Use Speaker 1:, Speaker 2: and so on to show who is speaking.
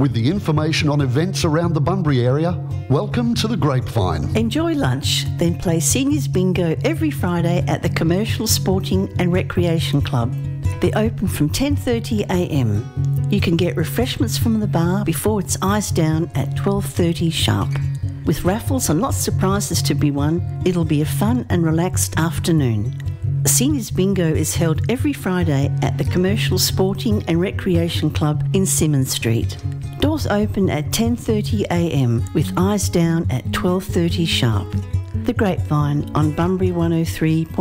Speaker 1: With the information on events around the Bunbury area, welcome to the Grapevine.
Speaker 2: Enjoy lunch, then play Seniors Bingo every Friday at the Commercial Sporting and Recreation Club. They're open from 10:30 a.m. You can get refreshments from the bar before it's eyes down at 12:30 sharp. With raffles and lots of prizes to be won, it'll be a fun and relaxed afternoon. Seniors Bingo is held every Friday at the Commercial Sporting and Recreation Club in Symonds Street. Doors open at 10:30 a.m. with eyes down at 12:30 sharp. The Grapevine on Bunbury 103.9